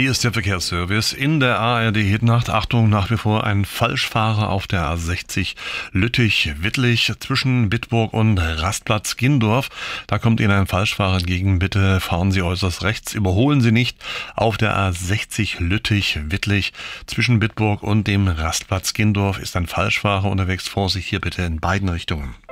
Hier ist der Verkehrsservice in der ARD Hitnacht. Achtung, nach wie vor ein Falschfahrer auf der A60 Lüttich-Wittlich zwischen Bitburg und Rastplatz Gindorf. Da kommt Ihnen ein Falschfahrer entgegen. Bitte fahren Sie äußerst rechts. Überholen Sie nicht auf der A60 Lüttich-Wittlich zwischen Bitburg und dem Rastplatz Gindorf ist ein Falschfahrer unterwegs. Vorsicht hier bitte in beiden Richtungen.